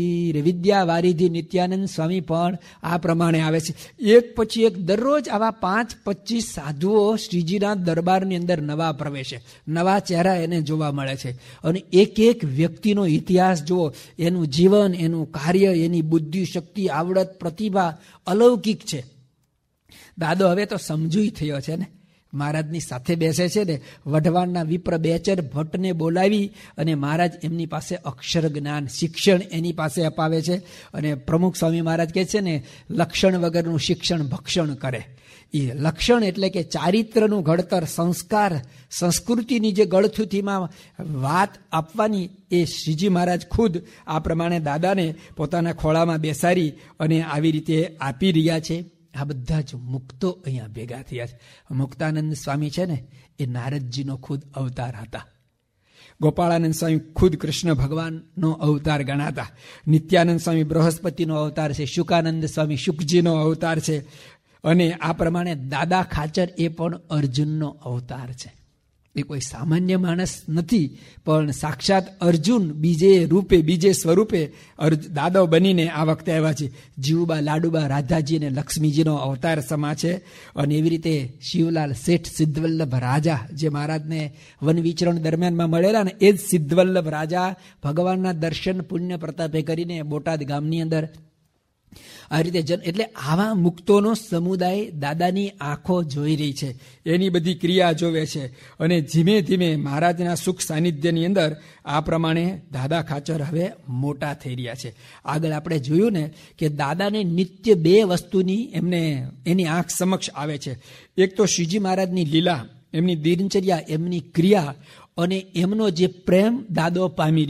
વિદ્યા વારિધિ નિત્યાનંદ સ્વામી પણ આ પ્રમાણે આવે છે. એક પછી એક દરરોજ આવા 5-25 સાધુઓ શ્રીજીના દરબારની અંદર નવા પ્રવેશે, નવા ચહેરા એને જોવા મળે છે. અને એક એક વ્યક્તિનો ઇતિહાસ જુઓ, એનું જીવન, એનું કાર્ય, એની બુદ્ધિ, શક્તિ, આવડત, પ્રતિભા અલૌકિક છે. દાદો હવે તો સમજુય થયો છે ને, મહારાજની સાથે બેસે છે ને, વઢવાણના વિપ્ર બેચર ભટ્ટને બોલાવી અને મહારાજ એમની પાસે અક્ષર જ્ઞાન શિક્ષણ એની પાસે અપાવે છે. અને પ્રમુખ સ્વામી મહારાજ કહે છે ને, લક્ષણ વગરનું શિક્ષણ ભક્ષણ કરે. એ લક્ષણ એટલે કે ચારિત્રનું ઘડતર, સંસ્કાર, સંસ્કૃતિની જે ગળથુથીમાં વાત આપવાની, એ શ્રીજી મહારાજ ખુદ આ પ્રમાણે દાદાને પોતાના ખોળામાં બેસાડી અને આવી રીતે આપી રહ્યા છે. આ બધા જ મુક્તો અહીંયા ભેગા થયા છે. મુક્તાનંદ સ્વામી છે ને, એ નારદજીનો ખુદ અવતાર હતા. ગોપાળાનંદ સ્વામી ખુદ કૃષ્ણ ભગવાનનો અવતાર ગણાતા. નિત્યાનંદ સ્વામી બૃહસ્પતિનો અવતાર છે. શુકાનંદ સ્વામી શુકજીનો અવતાર છે. અને આ પ્રમાણે દાદા ખાચર એ પણ અર્જુનનો અવતાર છે. એ કોઈ સામાન્ય માણસ નથી, પણ સાક્ષાત અર્જુન બીજે રૂપે, બીજે સ્વરૂપે દાદો બનીને આ વખતે આવ્યા છે. જીવુબા, લાડુબા, રાધાજી અને લક્ષ્મીજીનો અવતાર સમા છે. અને એવી રીતે શિવલાલ શેઠ સિદ્ધવલ્લભ રાજા, જે મહારાજને વન વિચરણ દરમિયાનમાં મળેલા ને, એ જ સિદ્ધવલ્લભ રાજા ભગવાનના દર્શન પુણ્ય પ્રતાપે કરીને બોટાદ ગામની અંદર આ રીતે એટલે આવા મુક્તોનો સમુદાય દાદાની આંખો જોઈ રહી છે, એની બધી ક્રિયા જોવે છે. અને ધીમે ધીમે મહારાજના સુખ સાનિધ્યની અંદર આ પ્રમાણે દાદા ખાચર હવે મોટા થઈ રહ્યા છે. આગળ આપણે જોયું ને કે દાદાને નિત્ય 2 વસ્તુની એની આંખ સમક્ષ આવે છે. એક તો શ્રીજી મહારાજની લીલા, એમની દિનચર્યા, એમની ક્રિયા અને એમનો જે પ્રેમ દાદો પામી